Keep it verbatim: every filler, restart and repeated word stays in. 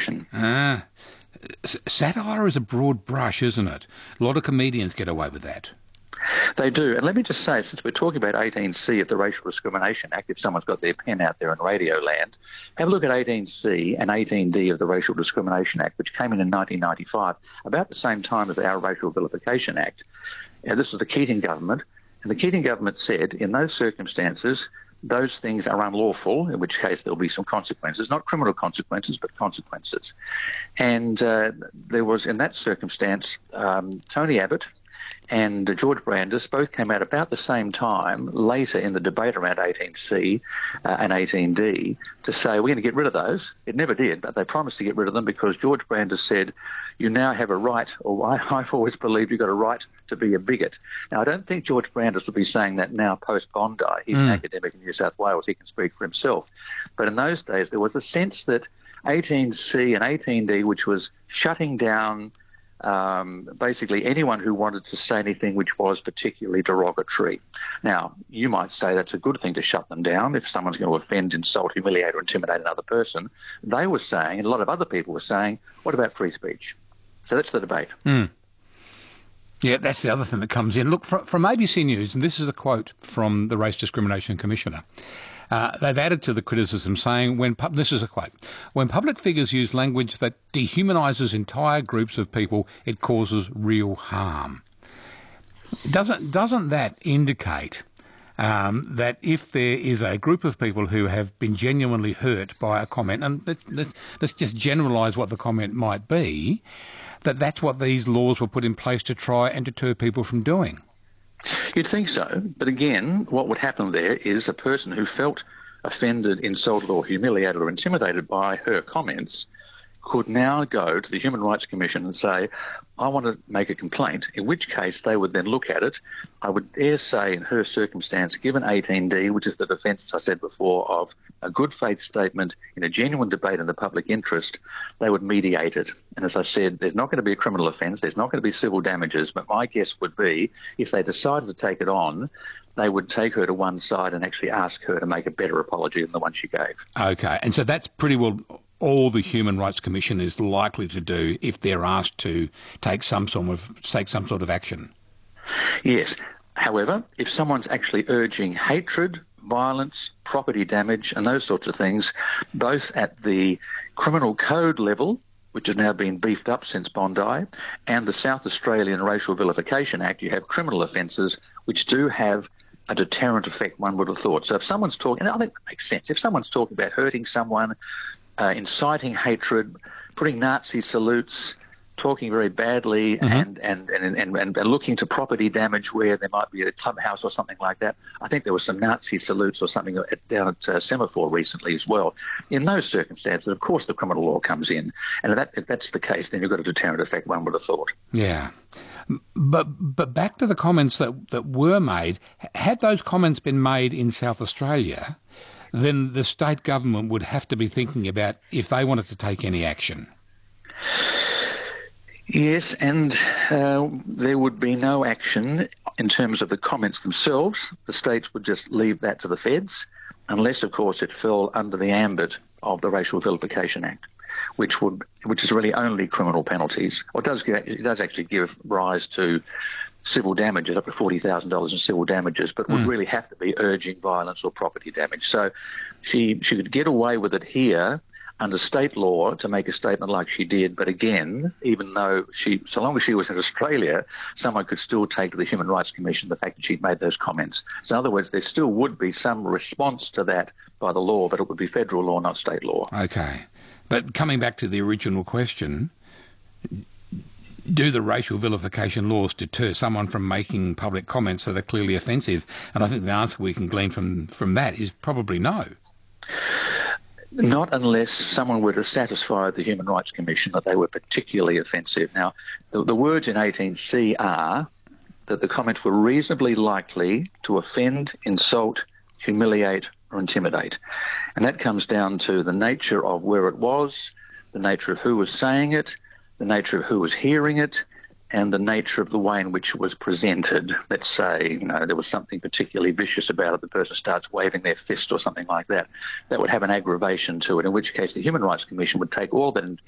Ah, s- satire is a broad brush, isn't it? A lot of comedians get away with that. They do. And let me just say, since we're talking about eighteen C of the Racial Discrimination Act, if someone's got their pen out there in radio land, have a look at eighteen C and eighteen D of the Racial Discrimination Act, which came in in nineteen ninety-five, about the same time as our Racial Vilification Act. And this was the Keating government. And the Keating government said, in those circumstances, those things are unlawful, in which case there'll be some consequences, not criminal consequences, but consequences. And uh, there was, in that circumstance, um, Tony Abbott and uh, George Brandis both came out about the same time later in the debate around eighteen C uh, and eighteen D to say, we're going to get rid of those. It never did, but they promised to get rid of them because George Brandis said, you now have a right, or I, I've always believed you've got a right to be a bigot. Now, I don't think George Brandis would be saying that now post-Bondi. He's mm. an academic in New South Wales. He can speak for himself. But in those days, there was a sense that eighteen C and eighteen D, which was shutting down Um, basically anyone who wanted to say anything which was particularly derogatory. Now, you might say that's a good thing to shut them down if someone's going to offend, insult, humiliate or intimidate another person. They were saying, and a lot of other people were saying, what about free speech? So that's the debate. Mm. Yeah, that's the other thing that comes in. Look, from A B C News, and this is a quote from the Race Discrimination Commissioner, Uh, they've added to the criticism saying, when pu- this is a quote, when public figures use language that dehumanises entire groups of people, it causes real harm. Doesn't, doesn't that indicate um, that if there is a group of people who have been genuinely hurt by a comment, and let's, let's, let's just generalise what the comment might be, that that's what these laws were put in place to try and deter people from doing? You'd think so, but again, what would happen there is a person who felt offended, insulted or humiliated or intimidated by her comments could now go to the Human Rights Commission and say, I want to make a complaint, in which case they would then look at it. I would dare say in her circumstance, given eighteen D, which is the defence, I said before, of a good faith statement in a genuine debate in the public interest, they would mediate it. And as I said, there's not going to be a criminal offence, there's not going to be civil damages, but my guess would be if they decided to take it on, they would take her to one side and actually ask her to make a better apology than the one she gave. Okay, and so that's pretty well all the Human Rights Commission is likely to do if they're asked to take some sort of take some sort of action. Yes. However, if someone's actually urging hatred, violence, property damage and those sorts of things, both at the criminal code level, which has now been beefed up since Bondi, and the South Australian Racial Vilification Act, you have criminal offences which do have a deterrent effect, one would have thought. So if someone's talking, and I think it makes sense, if someone's talking about hurting someone, Uh, inciting hatred, putting Nazi salutes, talking very badly mm-hmm. and, and, and, and, and, and looking to property damage where there might be a clubhouse or something like that. I think there was some Nazi salutes or something at, down at uh, Semaphore recently as well. In those circumstances, of course, the criminal law comes in. And if, that, if that's the case, then you've got a deterrent effect, one would have thought. Yeah. But but back to the comments that, that were made, had those comments been made in South Australia, then the state government would have to be thinking about if they wanted to take any action. Yes, and uh, there would be no action in terms of the comments themselves. The states would just leave that to the feds, unless, of course, it fell under the ambit of the Racial Vilification Act, which would which is really only criminal penalties. Or it does, it does actually give rise to civil damages, up to forty thousand dollars in civil damages, but would mm. really have to be urging violence or property damage. So she she could get away with it here under state law to make a statement like she did, but again, even though she, so long as she was in Australia, someone could still take to the Human Rights Commission the fact that she'd made those comments. So in other words, there still would be some response to that by the law, but it would be federal law, not state law. Okay. But coming back to the original question, do the racial vilification laws deter someone from making public comments that are clearly offensive? And I think the answer we can glean from, from that is probably no. Not unless someone were to satisfy the Human Rights Commission that they were particularly offensive. Now, the, the words in eighteen C are that the comments were reasonably likely to offend, insult, humiliate or intimidate. And that comes down to the nature of where it was, the nature of who was saying it, the nature of who was hearing it, and the nature of the way in which it was presented. Let's say, you know, there was something particularly vicious about it, the person starts waving their fist or something like that. That would have an aggravation to it, in which case the Human Rights Commission would take all that in,